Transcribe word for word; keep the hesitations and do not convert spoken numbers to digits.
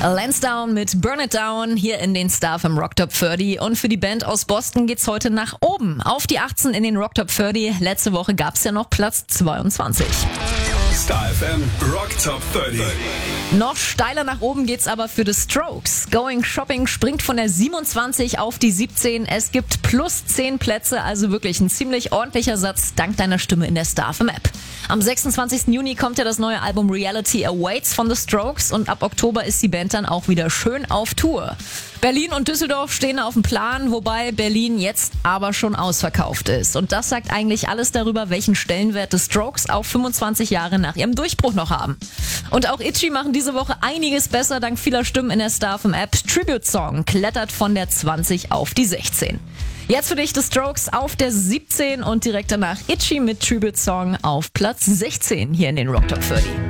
Lansdowne mit Burn It Down hier in den Star F M Rock Top dreißig. Und für die Band aus Boston geht's heute nach oben. Auf die achtzehn in den Rock Top dreißig. Letzte Woche gab's ja noch Platz zweiundzwanzig. Star F M Rock Top dreißig. Noch steiler nach oben geht's aber für The Strokes. Going Shopping springt von der siebenundzwanzig auf die siebzehn. Es gibt plus zehn Plätze, also wirklich ein ziemlich ordentlicher Satz dank deiner Stimme in der Star F M App. Am sechsundzwanzigsten Juni kommt ja das neue Album Reality Awaits von The Strokes und ab Oktober ist die Band dann auch wieder schön auf Tour. Berlin und Düsseldorf stehen auf dem Plan, wobei Berlin jetzt aber schon ausverkauft ist. Und das sagt eigentlich alles darüber, welchen Stellenwert The Strokes auch fünfundzwanzig Jahre nach ihrem Durchbruch noch haben. Und auch Itchy machen diese Woche einiges besser dank vieler Stimmen in der Star F M App. Tribute Song klettert von der zwanzig auf die sechzehn. Jetzt für dich The Strokes auf der siebzehn und direkt danach Itchy mit Tribute Song auf Platz sechzehn hier in den Rock Top dreißig.